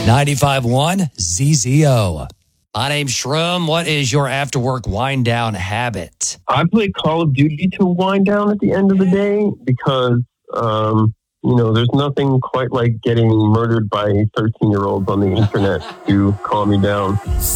95.1 ZZO. My name's Shroom. What is your after-work wind-down habit? I play Call of Duty to wind down at the end of the day because, there's nothing quite like getting murdered by 13-year-olds on the internet to calm me down.